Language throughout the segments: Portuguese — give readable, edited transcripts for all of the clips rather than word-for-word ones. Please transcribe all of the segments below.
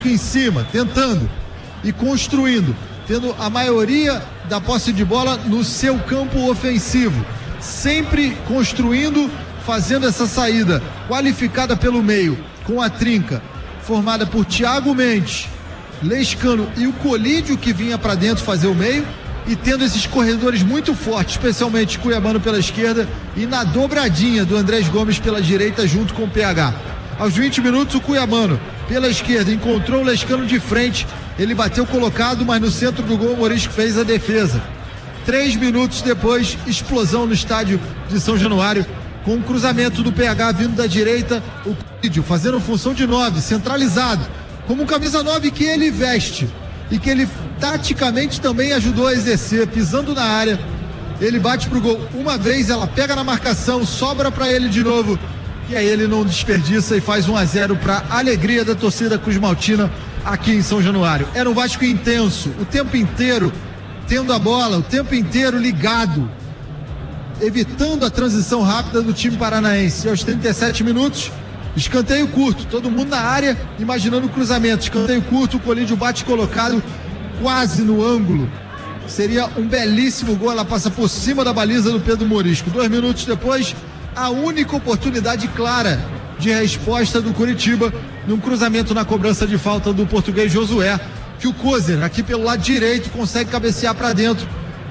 em cima, tentando e construindo, tendo a maioria da posse de bola no seu campo ofensivo, sempre construindo, fazendo essa saída qualificada pelo meio, com a trinca formada por Thiago Mendes, Lescano e o Colídio, que vinha para dentro fazer o meio, e tendo esses corredores muito fortes, especialmente Cuiabano pela esquerda e na dobradinha do Andrés Gomes pela direita junto com o PH. Aos 20 minutos, o Cuiabano pela esquerda encontrou o Lescano de frente, ele bateu colocado, mas no centro do gol o Morisco fez a defesa. 3 minutos depois, explosão no estádio de São Januário, com um cruzamento do PH vindo da direita, o Colídio fazendo função de 9, centralizado, como um camisa 9 que ele veste e que ele taticamente também ajudou a exercer, pisando na área. Ele bate pro gol uma vez, ela pega na marcação, sobra para ele de novo, e aí ele não desperdiça e faz 1-0 para alegria da torcida cruzmaltina aqui em São Januário. Era um Vasco intenso, o tempo inteiro tendo a bola, o tempo inteiro ligado, evitando a transição rápida do time paranaense. E aos 37 minutos, escanteio curto, todo mundo na área imaginando o cruzamento, escanteio curto, o Colídio bate colocado quase no ângulo, seria um belíssimo gol, ela passa por cima da baliza do Pedro Morisco. 2 minutos depois, a única oportunidade clara de resposta do Curitiba, num cruzamento na cobrança de falta do português Josué, que o Kozer, aqui pelo lado direito, consegue cabecear para dentro.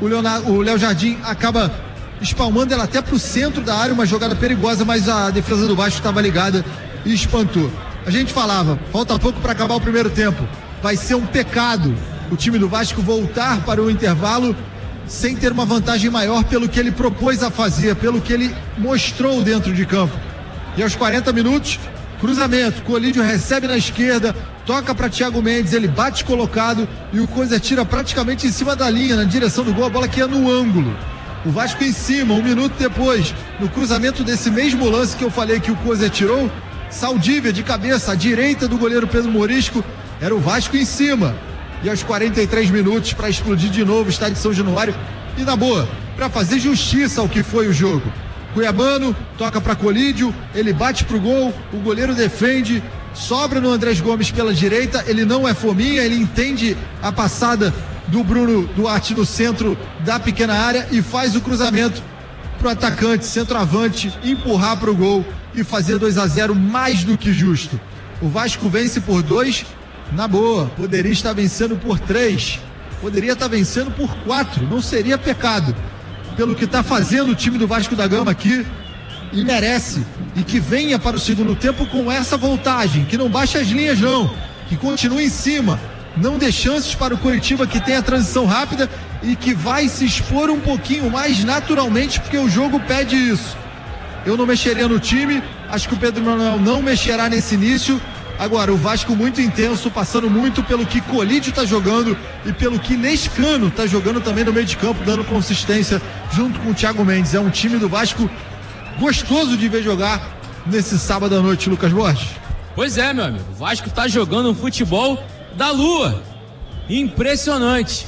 O Léo Jardim acaba espalmando ela até pro centro da área, uma jogada perigosa, mas a defesa do Vasco estava ligada e espantou. A gente falava, falta pouco para acabar o primeiro tempo, vai ser um pecado o time do Vasco voltar para o intervalo sem ter uma vantagem maior pelo que ele propôs a fazer, pelo que ele mostrou dentro de campo. E aos 40 minutos, cruzamento, Colídio recebe na esquerda, toca para Thiago Mendes, ele bate colocado e o Kozer tira praticamente em cima da linha, na direção do gol, a bola que ia no ângulo. O Vasco em cima, 1 minuto depois, no cruzamento desse mesmo lance que eu falei que o Kozer tirou, Saldívia de cabeça, à direita do goleiro Pedro Morisco, era o Vasco em cima. E aos 43 minutos, para explodir de novo o estádio de São Januário, e na boa, para fazer justiça ao que foi o jogo. Cuiabano toca para Colídio, ele bate pro gol, o goleiro defende, sobra no Andrés Gomes pela direita, ele não é fominha, ele entende a passada do Bruno Duarte no centro da pequena área e faz o cruzamento pro atacante, centroavante, empurrar pro gol e fazer 2-0 mais do que justo. O Vasco vence por 2, na boa, poderia estar vencendo por 3, poderia estar vencendo por 4, não seria pecado. Pelo que está fazendo o time do Vasco da Gama aqui, e merece, e que venha para o segundo tempo com essa voltagem, que não baixe as linhas não, que continue em cima, não dê chances para o Curitiba, que tem a transição rápida e que vai se expor um pouquinho mais naturalmente, porque o jogo pede isso. Eu não mexeria no time, acho que o Pedro Manuel não mexerá nesse início. Agora, o Vasco muito intenso, passando muito pelo que Colídio está jogando e pelo que Lescano está jogando também no meio de campo, dando consistência junto com o Thiago Mendes. É um time do Vasco gostoso de ver jogar nesse sábado à noite, Lucas Borges. Pois é, meu amigo, o Vasco tá jogando um futebol da lua, impressionante,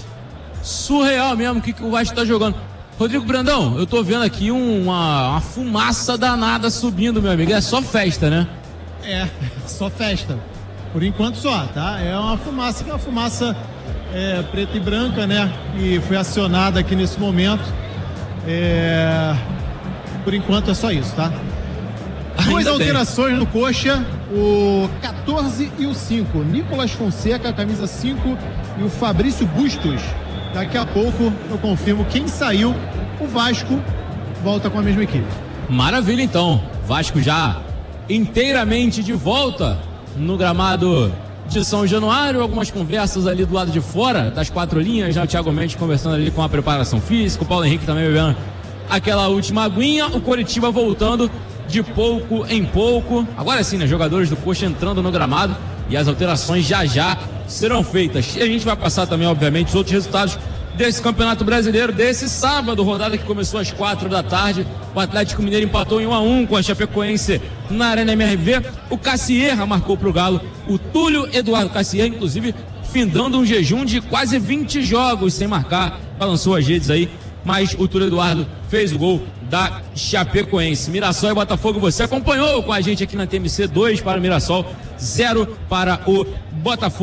surreal mesmo o que o Vasco tá jogando. Rodrigo Brandão, eu tô vendo aqui uma fumaça danada subindo, meu amigo, é só festa, né? É, só festa, por enquanto só, tá? É uma fumaça, que é uma fumaça preta e branca, né? E foi acionada aqui nesse momento. Por enquanto é só isso, tá? Duas alterações no Coxa, o 14 e o 5. Nicolas Fonseca, camisa 5, e o Fabrício Bustos. Daqui a pouco eu confirmo quem saiu. O Vasco volta com a mesma equipe. Maravilha, então. Vasco já inteiramente de volta no gramado de São Januário. Algumas conversas ali do lado de fora das 4 linhas, já o Thiago Mendes conversando ali com a preparação física, o Paulo Henrique também bebendo aquela última aguinha, o Coritiba voltando de pouco em pouco. Agora sim, né, jogadores do Coxa entrando no gramado e as alterações já serão feitas. E a gente vai passar também, obviamente, os outros resultados desse Campeonato Brasileiro, desse sábado, rodada que começou às 4 da tarde. O Atlético Mineiro empatou em 1-1 com a Chapecoense na Arena MRV. O Cassierra marcou pro Galo. O Túlio Eduardo Cassierra, inclusive, findando um jejum de quase 20 jogos sem marcar. Balançou as redes aí mas o Túlio Eduardo fez o gol da Chapecoense. Mirassol e Botafogo, você acompanhou com a gente aqui na TMC, 2 para o Mirassol, 0 para o Botafogo.